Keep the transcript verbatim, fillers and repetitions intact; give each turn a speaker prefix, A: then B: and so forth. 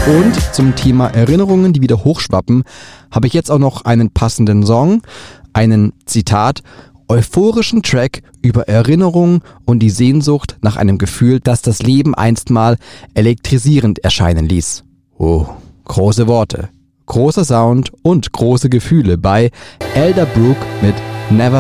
A: Und zum Thema Erinnerungen, die wieder hochschwappen, habe ich jetzt auch noch einen passenden Song, einen, Zitat, euphorischen Track über Erinnerungen und die Sehnsucht nach einem Gefühl, das das Leben einst mal elektrisierend erscheinen ließ. Oh, große Worte, großer Sound und große Gefühle bei Elderbrook mit Never